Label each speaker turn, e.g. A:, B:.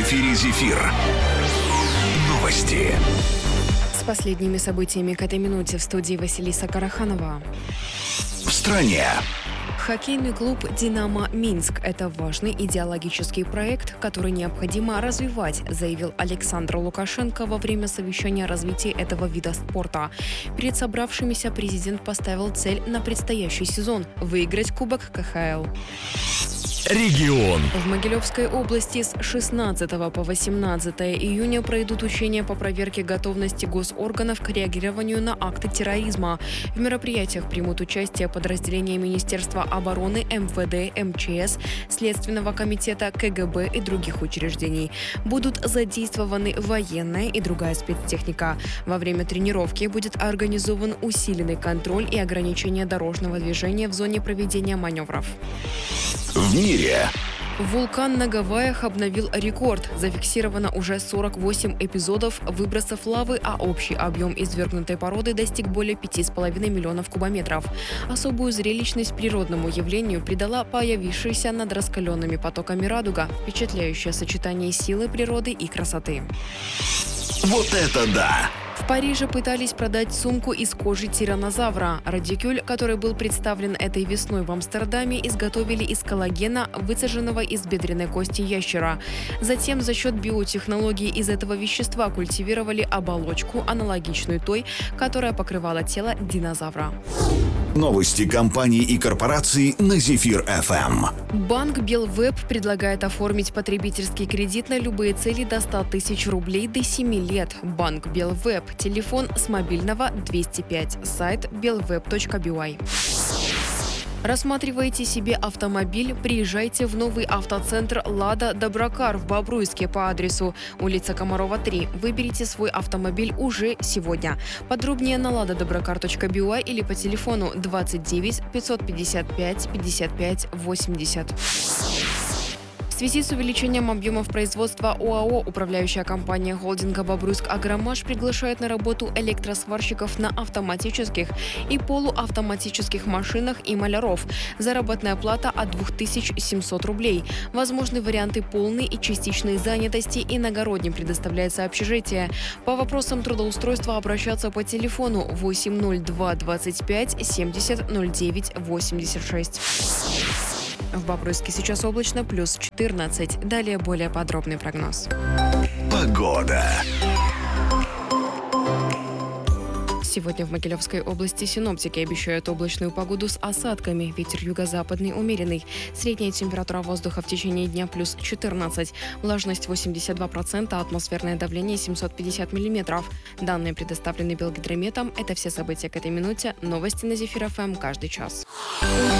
A: эфире «Зефир». Новости.
B: С последними событиями к этой минуте в студии Василиса Караханова.
A: В стране.
B: Хоккейный клуб «Динамо Минск» – это важный идеологический проект, который необходимо развивать, заявил Александр Лукашенко во время совещания о развитии этого вида спорта. Перед собравшимися президент поставил цель на предстоящий сезон – выиграть Кубок КХЛ.
A: Регион.
B: В Могилевской области с 16 по 18 июня пройдут учения по проверке готовности госорганов к реагированию на акты терроризма. В мероприятиях примут участие подразделения Министерства обороны, МВД, МЧС, Следственного комитета, КГБ и других учреждений. Будут задействованы военная и другая спецтехника. Во время тренировки будет организован усиленный контроль и ограничение дорожного движения в зоне проведения маневров.
A: В мире.
B: Вулкан на Гавайях обновил рекорд. Зафиксировано уже 48 эпизодов выбросов лавы, а общий объем извергнутой породы достиг более 5,5 миллионов кубометров. Особую зрелищность природному явлению придала появившаяся над раскаленными потоками радуга, впечатляющее сочетание силы природы и красоты.
A: Вот это да!
B: В Париже пытались продать сумку из кожи тираннозавра. Радикюль, который был представлен этой весной в Амстердаме, изготовили из коллагена, выцеженного из бедренной кости ящера. Затем за счет биотехнологии из этого вещества культивировали оболочку, аналогичную той, которая покрывала тело динозавра.
A: Новости компаний и корпораций на «Зефир-ФМ».
B: Банк Белвеб предлагает оформить потребительский кредит на любые цели до 100 тысяч рублей до 7 лет. Банк Белвеб. Телефон с мобильного 205. Сайт belweb.by. Рассматриваете себе автомобиль? Приезжайте в новый автоцентр «Лада Доброкар» в Бобруйске по адресу улица Комарова, 3. Выберите свой автомобиль уже сегодня. Подробнее на ladadobрокар.by или по телефону 29 555 55 80. В связи с увеличением объемов производства ОАО управляющая компания холдинга «Бобруйск Агромаш» приглашает на работу электросварщиков на автоматических и полуавтоматических машинах и маляров. Заработная плата от 2700 рублей. Возможны варианты полной и частичной занятости, иногородним предоставляется общежитие. По вопросам трудоустройства обращаться по телефону 802 25 70 09 86. В Бобруйске сейчас облачно, плюс 14. Далее более подробный прогноз.
A: Погода.
B: Сегодня в Могилевской области синоптики обещают облачную погоду с осадками. Ветер юго-западный умеренный. Средняя температура воздуха в течение дня плюс 14. Влажность 82%, атмосферное давление 750 миллиметров. Данные предоставлены Белгидрометом. Это все события к этой минуте. Новости на «Зефир-ФМ» каждый час.